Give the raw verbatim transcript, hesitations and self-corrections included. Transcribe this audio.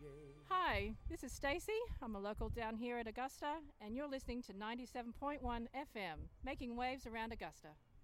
Hi, this is Stacey. I'm a local down here at Augusta, and you're listening to ninety-seven point one F M, making waves around Augusta.